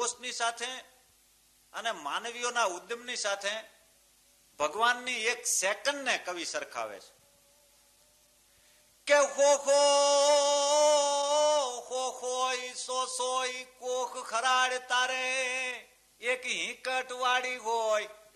જોશની સાથે અને માનવીઓના ઉદ્યમની સાથે ભગવાનની એક સેકન્ડને કવિ સરખાવે છે કે હો હોય સો કોખ ખરાડ તારે એક હિંકટ વાળી હોય